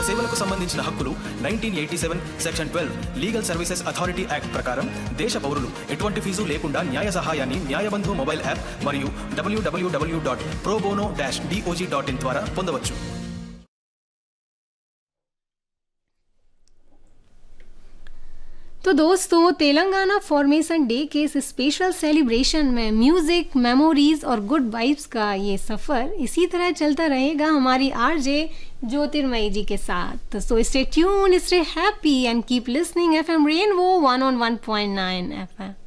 సేవలకు సంబంధించిన హక్కులు 1987 section 12 legal services authority act ప్రకారం దేశ పౌరులు ఎటువంటి ఫీజు లేకుండా న్యాయ సహాయాన్ని న్యాయబంధు మొబైల్ యాప్ మరియు www.probono-doj.in ద్వారా పొందవచ్చు. तो दोस्तों, तेलंगाना फॉर्मेशन डे के इस स्पेशल सेलिब्रेशन में म्यूजिक, मेमोरीज और गुड वाइब्स का ये सफ़र इसी तरह चलता रहेगा हमारी आरजे ज्योतिर्मयी जी के साथ. So stay tune, stay happy and keep listening FM rainbow 101.9 FM.